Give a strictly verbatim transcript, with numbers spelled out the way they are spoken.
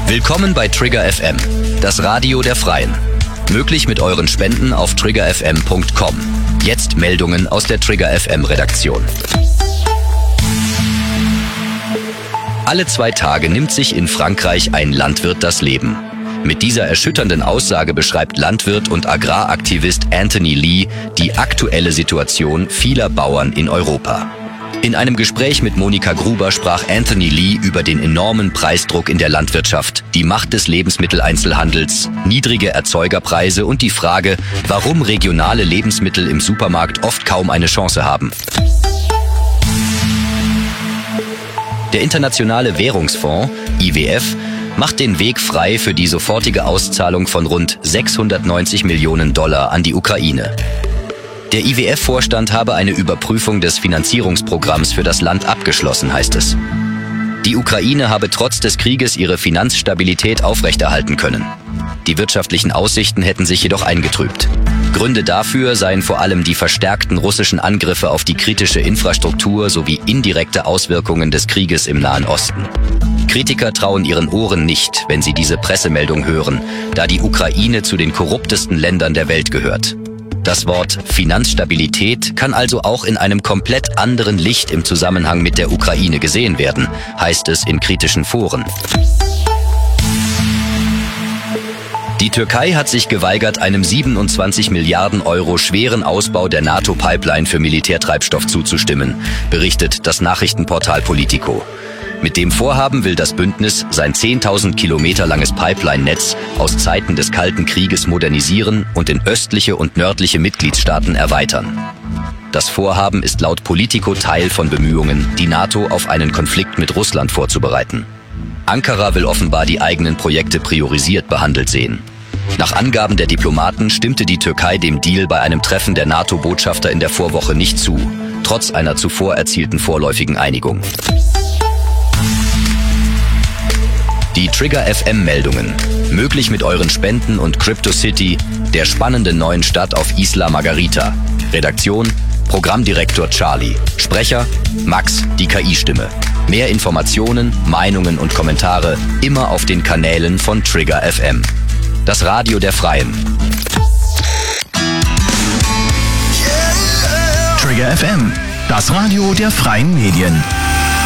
Willkommen bei Trigger F M, das Radio der Freien. Möglich mit euren Spenden auf trigger f m punkt com. Jetzt Meldungen aus der Trigger F M Redaktion. Alle zwei Tage nimmt sich in Frankreich ein Landwirt das Leben. Mit dieser erschütternden Aussage beschreibt Landwirt und Agraraktivist Anthony Lee die aktuelle Situation vieler Bauern in Europa. In einem Gespräch mit Monika Gruber sprach Anthony Lee über den enormen Preisdruck in der Landwirtschaft, die Macht des Lebensmitteleinzelhandels, niedrige Erzeugerpreise und die Frage, warum regionale Lebensmittel im Supermarkt oft kaum eine Chance haben. Der Internationale Währungsfonds, I W F, macht den Weg frei für die sofortige Auszahlung von rund sechshundertneunzig Millionen Dollar an die Ukraine. Der I W F-Vorstand habe eine Überprüfung des Finanzierungsprogramms für das Land abgeschlossen, heißt es. Die Ukraine habe trotz des Krieges ihre Finanzstabilität aufrechterhalten können. Die wirtschaftlichen Aussichten hätten sich jedoch eingetrübt. Gründe dafür seien vor allem die verstärkten russischen Angriffe auf die kritische Infrastruktur sowie indirekte Auswirkungen des Krieges im Nahen Osten. Kritiker trauen ihren Ohren nicht, wenn sie diese Pressemeldung hören, da die Ukraine zu den korruptesten Ländern der Welt gehört. Das Wort Finanzstabilität kann also auch in einem komplett anderen Licht im Zusammenhang mit der Ukraine gesehen werden, heißt es in kritischen Foren. Die Türkei hat sich geweigert, einem siebenundzwanzig Milliarden Euro schweren Ausbau der NATO-Pipeline für Militärtreibstoff zuzustimmen, berichtet das Nachrichtenportal Politico. Mit dem Vorhaben will das Bündnis sein zehntausend Kilometer langes Pipeline-Netz aus Zeiten des Kalten Krieges modernisieren und in östliche und nördliche Mitgliedstaaten erweitern. Das Vorhaben ist laut Politico Teil von Bemühungen, die NATO auf einen Konflikt mit Russland vorzubereiten. Ankara will offenbar die eigenen Projekte priorisiert behandelt sehen. Nach Angaben der Diplomaten stimmte die Türkei dem Deal bei einem Treffen der NATO-Botschafter in der Vorwoche nicht zu, trotz einer zuvor erzielten vorläufigen Einigung. Die Trigger F M-Meldungen. Möglich mit euren Spenden und Crypto City, der spannenden neuen Stadt auf Isla Margarita. Redaktion, Programmdirektor Charlie. Sprecher, Max, die K I-Stimme. Mehr Informationen, Meinungen und Kommentare immer auf den Kanälen von Trigger F M. Das Radio der Freien. Trigger F M, das Radio der Freien Medien.